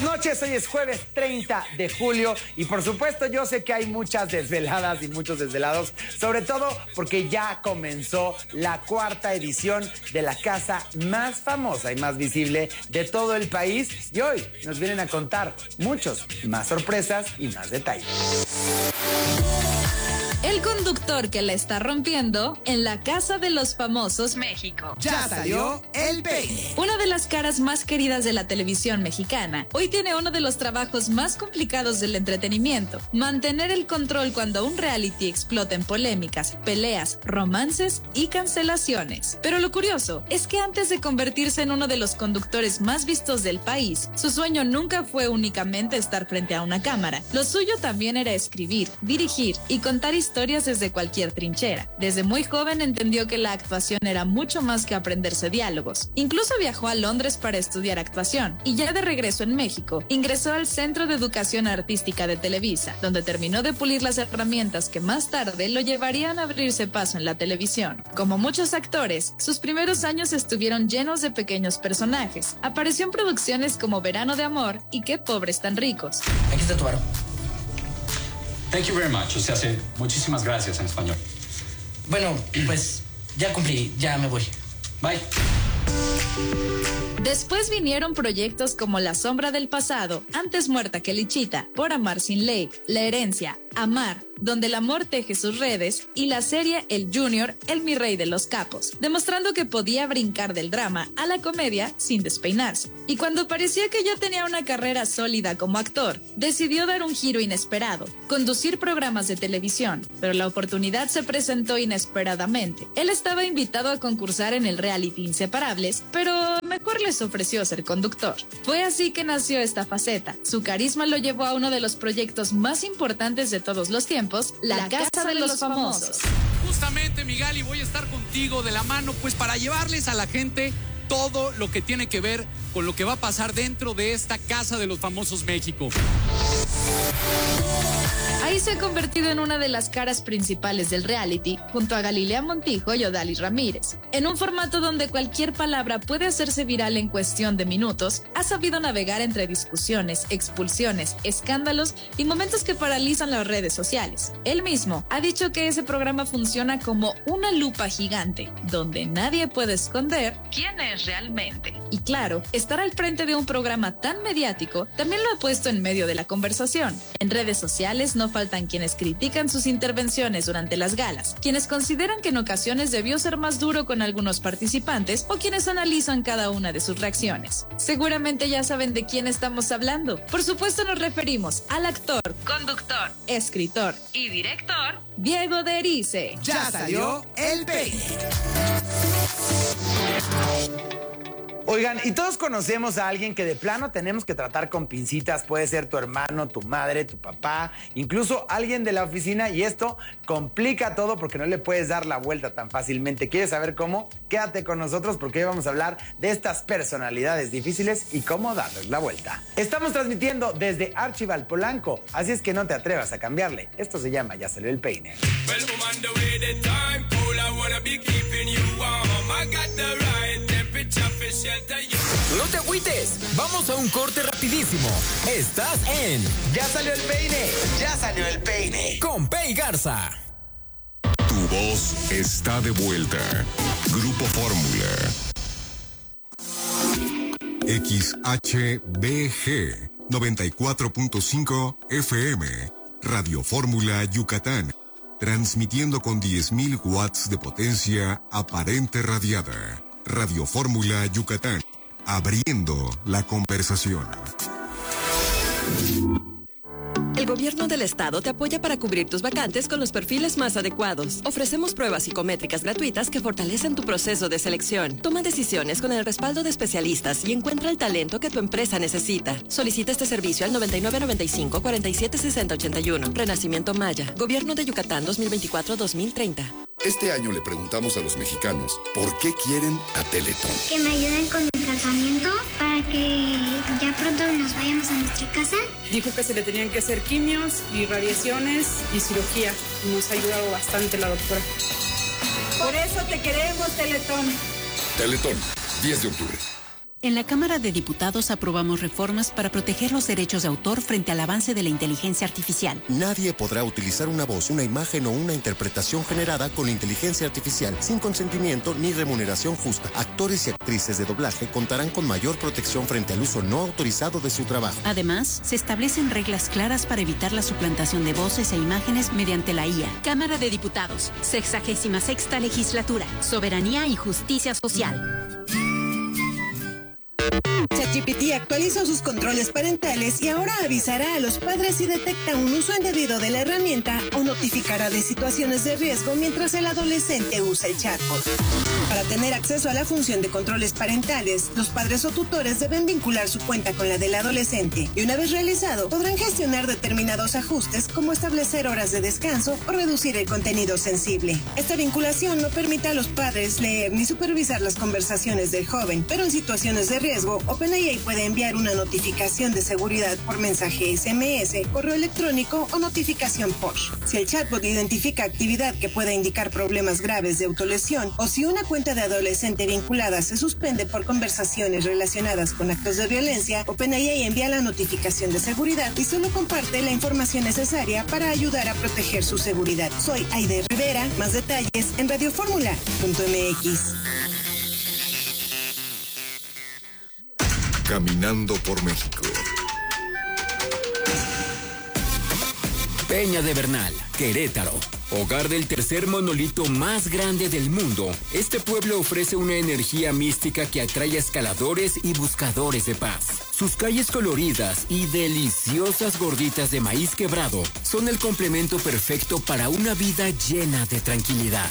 noches, hoy es jueves 30 de julio y por supuesto yo sé que hay muchas desveladas y muchos desvelados, sobre todo porque ya comenzó la cuarta edición de la casa más famosa y más visible de todo el país y hoy nos vienen a contar muchos más sorpresas y más detalles. El conductor que la está rompiendo en la Casa de los Famosos México. Ya salió el peine. Una de las caras más queridas de la televisión mexicana, hoy tiene uno de los trabajos más complicados del entretenimiento. Mantener el control cuando un reality explota en polémicas, peleas, romances y cancelaciones. Pero lo curioso es que antes de convertirse en uno de los conductores más vistos del país, su sueño nunca fue únicamente estar frente a una cámara. Lo suyo también era escribir, dirigir y contar historias desde cualquier trinchera. Desde muy joven entendió que la actuación era mucho más que aprenderse diálogos. Incluso viajó a Londres para estudiar actuación y ya de regreso en México, ingresó al Centro de Educación Artística de Televisa, donde terminó de pulir las herramientas que más tarde lo llevarían a abrirse paso en la televisión. Como muchos actores, sus primeros años estuvieron llenos de pequeños personajes. Apareció en producciones como Verano de Amor y Qué pobres tan ricos. Aquí está tu varo. Thank you very much. O sea, muchísimas gracias en español. Bueno, pues ya cumplí, ya me voy. Bye. Después vinieron proyectos como La sombra del pasado, Antes muerta que Lichita, Por amar sin ley, La herencia, Amar, Donde el amor teje sus redes, y la serie El Junior, el mi rey de los capos, demostrando que podía brincar del drama a la comedia sin despeinarse. Y cuando parecía que ya tenía una carrera sólida como actor, decidió dar un giro inesperado, conducir programas de televisión, pero la oportunidad se presentó inesperadamente. Él estaba invitado a concursar en el reality Inseparables, pero mejor les ofreció ser conductor. Fue así que nació esta faceta. Su carisma lo llevó a uno de los proyectos más importantes de todos los tiempos, la Casa de los Famosos. Justamente, Migali, voy a estar contigo de la mano, pues para llevarles a la gente todo lo que tiene que ver con lo que va a pasar dentro de esta Casa de los Famosos México. Ahí se ha convertido en una de las caras principales del reality, junto a Galilea Montijo y Odalis Ramírez. En un formato donde cualquier palabra puede hacerse viral en cuestión de minutos, ha sabido navegar entre discusiones, expulsiones, escándalos y momentos que paralizan las redes sociales. Él mismo ha dicho que ese programa funciona como una lupa gigante, donde nadie puede esconder quién es realmente. Y claro, estar al frente de un programa tan mediático también lo ha puesto en medio de la conversación. En redes sociales no faltan quienes critican sus intervenciones durante las galas, quienes consideran que en ocasiones debió ser más duro con algunos participantes o quienes analizan cada una de sus reacciones. Seguramente ya saben de quién estamos hablando. Por supuesto nos referimos al actor, conductor, escritor y director Diego de Erice. Ya salió el peine. Oigan, y todos conocemos a alguien que de plano tenemos que tratar con pincitas. Puede ser tu hermano, tu madre, tu papá, incluso alguien de la oficina, y esto complica todo porque no le puedes dar la vuelta tan fácilmente. ¿Quieres saber cómo? Quédate con nosotros porque hoy vamos a hablar de estas personalidades difíciles y cómo darles la vuelta. Estamos transmitiendo desde Archival Polanco, así es que no te atrevas a cambiarle. Esto se llama Ya salió el peine. No te agüites, vamos a un corte rapidísimo. Estás en Ya salió el peine, ya salió el peine. con Pei Garza. Tu voz está de vuelta. Grupo Fórmula. XHBG 94.5 FM. Radio Fórmula Yucatán. Transmitiendo con 10.000 watts de potencia aparente radiada. Radio Fórmula Yucatán, abriendo la conversación. El gobierno del estado te apoya para cubrir tus vacantes con los perfiles más adecuados. Ofrecemos pruebas psicométricas gratuitas que fortalecen tu proceso de selección. Toma decisiones con el respaldo de especialistas y encuentra el talento que tu empresa necesita. Solicita este servicio al 9995 47 60 81. Renacimiento Maya. Gobierno de Yucatán 2024-2030. Este año le preguntamos a los mexicanos por qué quieren a Teletón. Que me ayuden con el tratamiento para que ya pronto nos vayamos a nuestra casa. Dijo que se le tenían que hacer quimios y radiaciones y cirugía. Nos ha ayudado bastante la doctora. Por eso te queremos, Teletón. Teletón, 10 de octubre. En la Cámara de Diputados aprobamos reformas para proteger los derechos de autor frente al avance de la inteligencia artificial. Nadie podrá utilizar una voz, una imagen o una interpretación generada con inteligencia artificial sin consentimiento ni remuneración justa. Actores y actrices de doblaje contarán con mayor protección frente al uso no autorizado de su trabajo. Además, se establecen reglas claras para evitar la suplantación de voces e imágenes mediante la IA. Cámara de Diputados, 66ª Legislatura, Soberanía y Justicia Social. ChatGPT actualizó sus controles parentales y ahora avisará a los padres si detecta un uso indebido de la herramienta o notificará de situaciones de riesgo mientras el adolescente usa el chatbot. Para tener acceso a la función de controles parentales, los padres o tutores deben vincular su cuenta con la del adolescente y una vez realizado, podrán gestionar determinados ajustes como establecer horas de descanso o reducir el contenido sensible. Esta vinculación no permite a los padres leer ni supervisar las conversaciones del joven, pero en situaciones de riesgo, OpenAI puede enviar una notificación de seguridad por mensaje SMS, correo electrónico o notificación push. Si el chatbot identifica actividad que pueda indicar problemas graves de autolesión o si una cuenta de adolescente vinculada se suspende por conversaciones relacionadas con actos de violencia, OpenAI envía la notificación de seguridad y solo comparte la información necesaria para ayudar a proteger su seguridad. Soy Aide Rivera, más detalles en radioformula.mx. Caminando por México. Peña de Bernal, Querétaro. Hogar del tercer monolito más grande del mundo, este pueblo ofrece una energía mística que atrae a escaladores y buscadores de paz. Sus calles coloridas y deliciosas gorditas de maíz quebrado son el complemento perfecto para una vida llena de tranquilidad.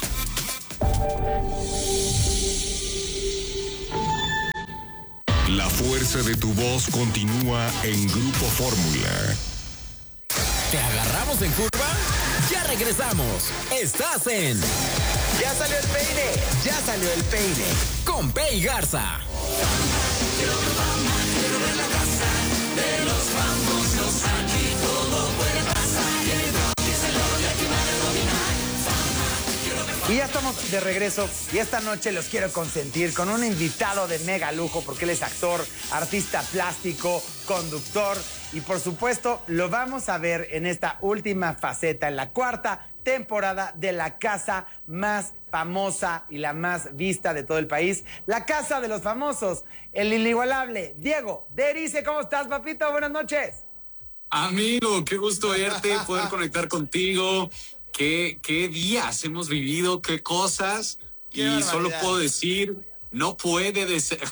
La fuerza de tu voz continúa en Grupo Fórmula. ¿Te agarramos en curva? ¡Ya regresamos! ¡Estás en... ¡Ya salió el peine! ¡Ya salió el peine! Con Pei Garza. Quiero ver la casa de los famosos. Aquí todo puede pasar. Y ya estamos de regreso y esta noche los quiero consentir con un invitado de mega lujo porque él es actor, artista plástico, conductor y por supuesto lo vamos a ver en esta última faceta, en la cuarta temporada de la casa más famosa y la más vista de todo el país, la Casa de los Famosos, el inigualable Diego de Erice. ¿Cómo estás, papito? Buenas noches. Amigo, qué gusto verte, poder conectar contigo. ¿Qué días hemos vivido? ¿Qué cosas? Qué y barbaridad. solo puedo decir, no puede de ser.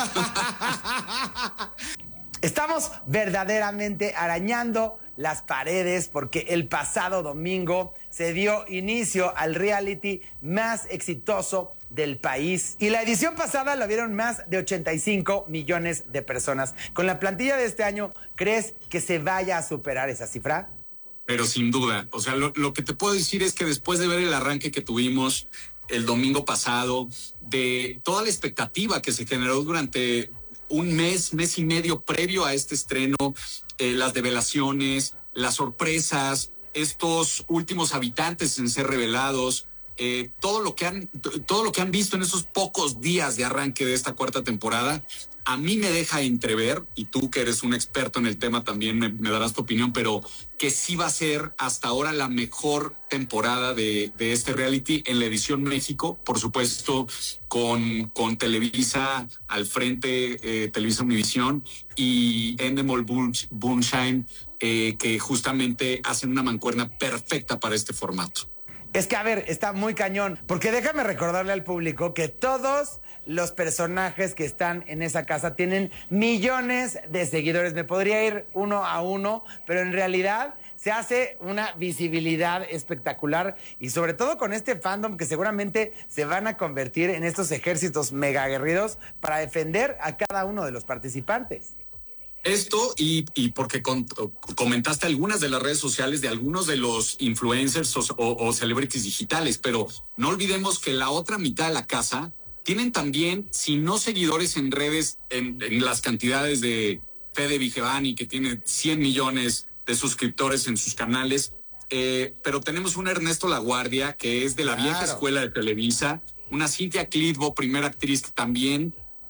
Estamos verdaderamente arañando las paredes porque el pasado domingo se dio inicio al reality más exitoso del país. Y la edición pasada la vieron más de 85 millones de personas. Con la plantilla de este año, ¿crees que se vaya a superar esa cifra? Pero sin duda, o sea, lo que te puedo decir es que después de ver el arranque que tuvimos el domingo pasado, de toda la expectativa que se generó durante un mes y medio previo a este estreno, las develaciones, las sorpresas, estos últimos habitantes en ser revelados, todo lo que han visto en esos pocos días de arranque de esta cuarta temporada, a mí me deja entrever, y tú que eres un experto en el tema también me darás tu opinión, pero que sí va a ser hasta ahora la mejor temporada de este reality en la edición México, por supuesto con Televisa al frente, Televisa Univisión y Endemol Moonshine, que justamente hacen una mancuerna perfecta para este formato. Es que, a ver, está muy cañón, porque déjame recordarle al público que todos los personajes que están en esa casa tienen millones de seguidores. Me podría ir uno a uno, pero en realidad se hace una visibilidad espectacular y sobre todo con este fandom que seguramente se van a convertir en estos ejércitos mega aguerridos para defender a cada uno de los participantes. Esto y porque comentaste algunas de las redes sociales de algunos de los influencers o celebrities digitales, pero no olvidemos que la otra mitad de la casa tienen también, si no seguidores en redes, en las cantidades de Fede Vigevani, que tiene 100 millones de suscriptores en sus canales, pero tenemos un Ernesto Laguardia, que es de la vieja escuela de Televisa, una Cintia Clitbo, primera actriz que también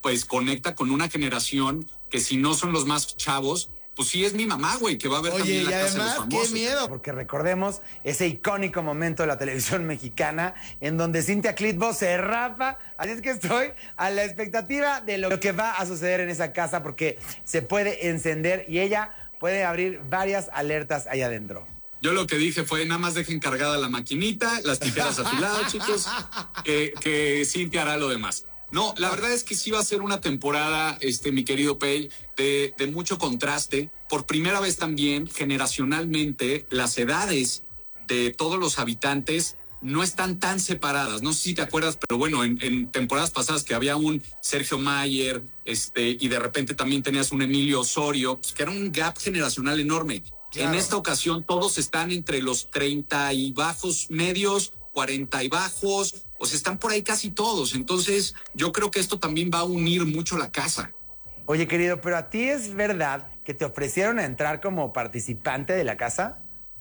pues conecta con una generación que si no son los más chavos, pues sí es mi mamá, güey, que va a ver también la Casa de los Famosos. ¡Qué miedo! Porque recordemos ese icónico momento de la televisión mexicana en donde Cintia Clitbo se rapa. Así es que estoy a la expectativa de lo que va a suceder en esa casa porque se puede encender y ella puede abrir varias alertas ahí adentro. Yo lo que dije fue, nada más dejen cargada la maquinita, las tijeras afiladas, chicos, que Cintia hará lo demás. No, la verdad es que sí va a ser una temporada, mi querido Pei, de mucho contraste. Por primera vez también, generacionalmente, las edades de todos los habitantes no están tan separadas. No sé si te acuerdas, pero bueno, en temporadas pasadas que había un Sergio Mayer, y de repente también tenías un Emilio Osorio, pues, que era un gap generacional enorme. Claro. En esta ocasión todos están entre los 30 y bajos medios, 40 y bajos, o sea, están por ahí casi todos. Entonces, yo creo que esto también va a unir mucho la casa. Oye, querido, pero ¿a ti es verdad que te ofrecieron a entrar como participante de la casa?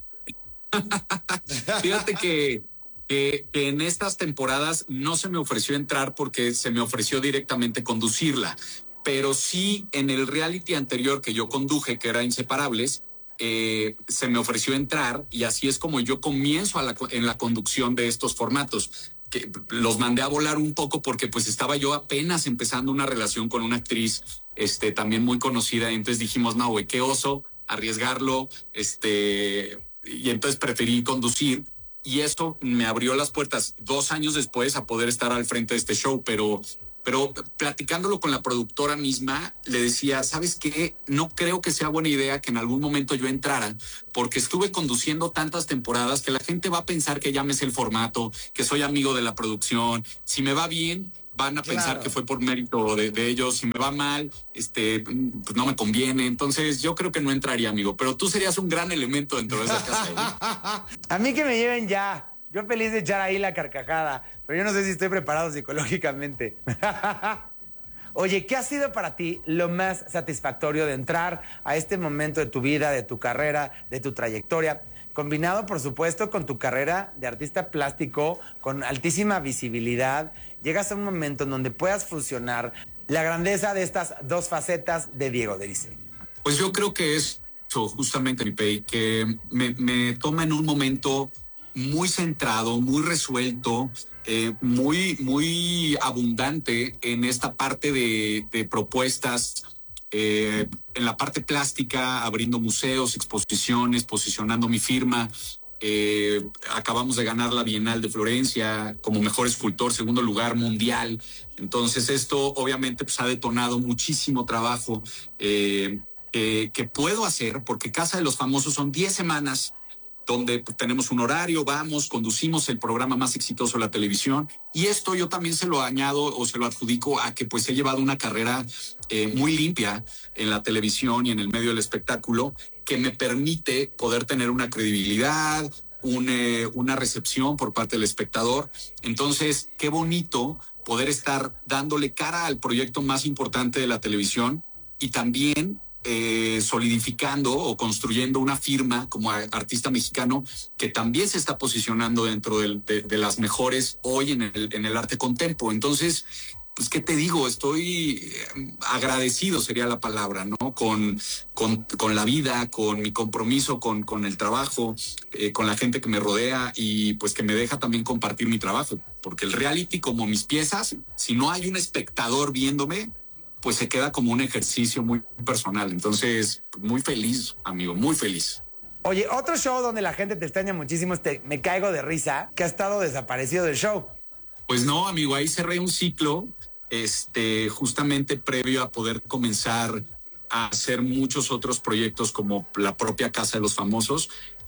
Fíjate que en estas temporadas no se me ofreció entrar porque se me ofreció directamente conducirla. Pero sí, en el reality anterior que yo conduje, que era Inseparables, se me ofreció entrar y así es como yo comienzo en la conducción de estos formatos. Que los mandé a volar un poco porque pues estaba yo apenas empezando una relación con una actriz también muy conocida, y entonces dijimos, no, güey, qué oso arriesgarlo, y entonces preferí conducir, y eso me abrió las puertas 2 años después a poder estar al frente de este show, pero platicándolo con la productora misma, le decía, ¿sabes qué? No creo que sea buena idea que en algún momento yo entrara, porque estuve conduciendo tantas temporadas que la gente va a pensar que ya me sé el formato, que soy amigo de la producción. Si me va bien, van a pensar que fue por mérito de ellos. Si me va mal, pues no me conviene. Entonces yo creo que no entraría, amigo. Pero tú serías un gran elemento dentro de esa casa. A mí que me lleven ya. Yo feliz de echar ahí la carcajada, pero yo no sé si estoy preparado psicológicamente. Oye, ¿qué ha sido para ti lo más satisfactorio de entrar a este momento de tu vida, de tu carrera, de tu trayectoria? Combinado, por supuesto, con tu carrera de artista plástico, con altísima visibilidad, llegas a un momento en donde puedas fusionar la grandeza de estas dos facetas de Diego Derise. Pues yo creo que es eso, justamente, mi Pei, que me toma en un momento muy centrado, muy resuelto, muy abundante en esta parte de propuestas, en la parte plástica, abriendo museos, exposiciones, posicionando mi firma. Acabamos de ganar la Bienal de Florencia como mejor escultor, 2º lugar mundial. Entonces esto obviamente pues, ha detonado muchísimo trabajo que puedo hacer, porque Casa de los Famosos son 10 semanas donde tenemos un horario, conducimos el programa más exitoso de la televisión, y esto yo también se lo añado o se lo adjudico a que pues he llevado una carrera muy limpia en la televisión y en el medio del espectáculo, que me permite poder tener una credibilidad, una recepción por parte del espectador. Entonces, qué bonito poder estar dándole cara al proyecto más importante de la televisión y también solidificando o construyendo una firma como artista mexicano que también se está posicionando dentro de las mejores hoy en el arte contempo. Entonces, pues, ¿qué te digo? Estoy agradecido, sería la palabra, ¿no? Con la vida, con mi compromiso, con el trabajo, con la gente que me rodea y pues que me deja también compartir mi trabajo. Porque el reality, como mis piezas, si no hay un espectador viéndome, pues se queda como un ejercicio muy personal. Entonces, muy feliz, amigo, muy feliz. Oye, otro show donde la gente te extraña muchísimo, Me Caigo de Risa, que ha estado desaparecido del show. Pues no, amigo, ahí cerré un ciclo, justamente previo a poder comenzar a hacer muchos otros proyectos como la propia Casa de los Famosos.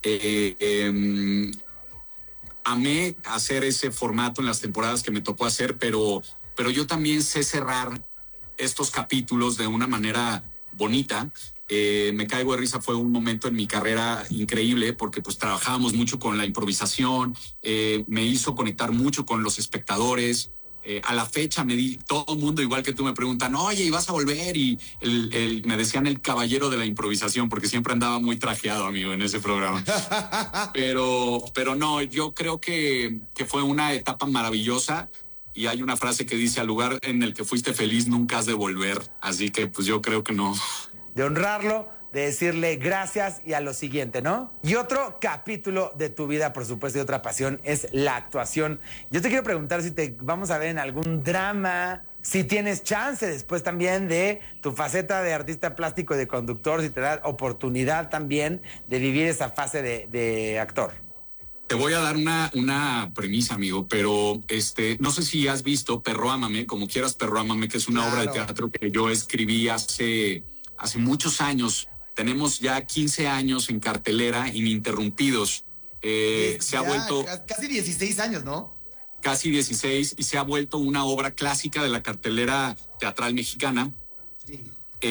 Amé hacer ese formato en las temporadas que me tocó hacer, pero yo también sé cerrar estos capítulos de una manera bonita. Me Caigo de Risa fue un momento en mi carrera increíble porque pues trabajábamos mucho con la improvisación, me hizo conectar mucho con los espectadores. A la fecha todo el mundo, igual que tú, me preguntan, oye, ¿y vas a volver? Y me decían el caballero de la improvisación porque siempre andaba muy trajeado, amigo, en ese programa. pero no, yo creo que fue una etapa maravillosa. y hay una frase que dice: al lugar en el que fuiste feliz nunca has de volver. Así que pues yo creo que no. De honrarlo, de decirle gracias y a lo siguiente, ¿no? Y otro capítulo de tu vida, por supuesto, y otra pasión es la actuación. Yo te quiero preguntar si te vamos a ver en algún drama, si tienes chance después también de tu faceta de artista plástico y de conductor, si te da oportunidad también de vivir esa fase de actor. Te voy a dar una premisa, amigo, pero no sé si has visto Perro Ámame, como quieras Perro Ámame, que es una obra de teatro que yo escribí hace muchos años. Tenemos ya 15 años en cartelera, ininterrumpidos. Se ha vuelto... Casi 16 años, ¿no? Casi 16, y se ha vuelto una obra clásica de la cartelera teatral mexicana. Sí.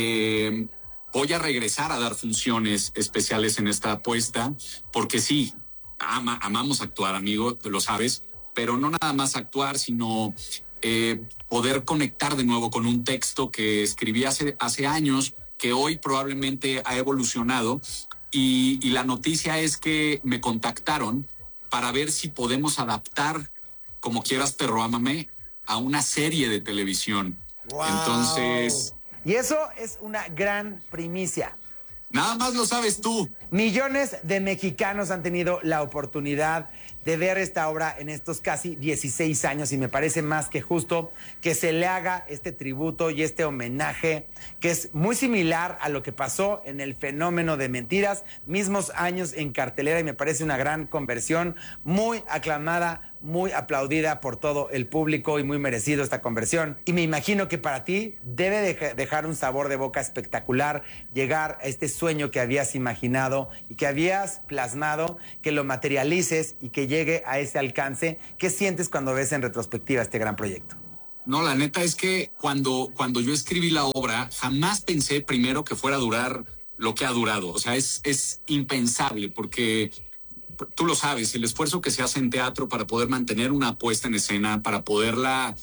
Voy a regresar a dar funciones especiales en esta apuesta, porque sí, amamos actuar, amigo, lo sabes, pero no nada más actuar, sino poder conectar de nuevo con un texto que escribí hace años, que hoy probablemente ha evolucionado, y la noticia es que me contactaron para ver si podemos adaptar Como quieras Perro Ámame a una serie de televisión. Wow. Entonces... Y eso es una gran primicia. Nada más lo sabes tú. Millones de mexicanos han tenido la oportunidad de ver esta obra en estos casi 16 años y me parece más que justo que se le haga este tributo y este homenaje que es muy similar a lo que pasó en El Fenómeno de Mentiras, mismos años en cartelera, y me parece una gran conversión, muy aclamada, muy aplaudida por todo el público y muy merecido esta conversión. Y me imagino que para ti debe dejar un sabor de boca espectacular llegar a este sueño que habías imaginado y que habías plasmado, que lo materialices y que llegue a ese alcance. ¿Qué sientes cuando ves en retrospectiva este gran proyecto? No, la neta es que cuando yo escribí la obra, jamás pensé primero que fuera a durar lo que ha durado. O sea, es impensable, porque tú lo sabes, el esfuerzo que se hace en teatro para poder mantener una puesta en escena, para poderla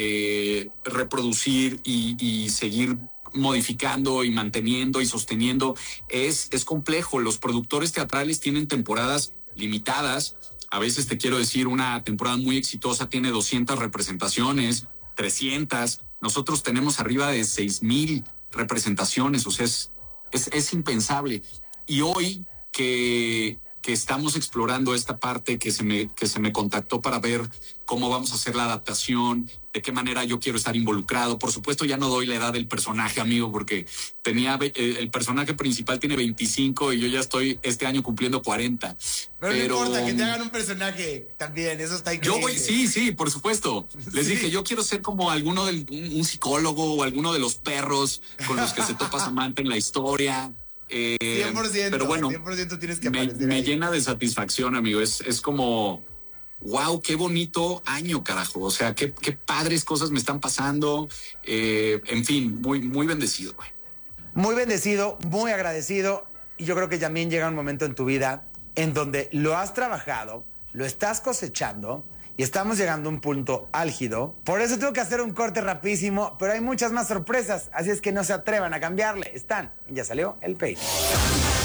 reproducir y seguir modificando y manteniendo y sosteniendo, es complejo. Los productores teatrales tienen temporadas limitadas. A veces, te quiero decir, una temporada muy exitosa tiene 200 representaciones, 300. Nosotros tenemos arriba de 6,000 representaciones. O sea, es impensable. Y hoy que estamos explorando esta parte, que se me contactó para ver cómo vamos a hacer la adaptación, de qué manera yo quiero estar involucrado. Por supuesto, ya no doy la edad del personaje, amigo, porque el personaje principal tiene 25 y yo ya estoy este año cumpliendo 40. Pero no importa, que te hagan un personaje también, eso está increíble. Sí, por supuesto. Les dije, yo quiero ser como alguno un psicólogo o alguno de los perros con los que se topa Samantha en la historia. 100%, pero bueno, 100% tienes que aparecer me ahí. llena de satisfacción, amigo. Es como, wow, qué bonito año, carajo. O sea, qué padres cosas me están pasando. En fin, muy, muy bendecido, güey. Muy bendecido, muy agradecido. Y yo creo que también llega un momento en tu vida en donde lo has trabajado, lo estás cosechando y estamos llegando a un punto álgido. Por eso tengo que hacer un corte rapidísimo, pero hay muchas más sorpresas, así es que no se atrevan a cambiarle. Están en Ya Salió el Peine.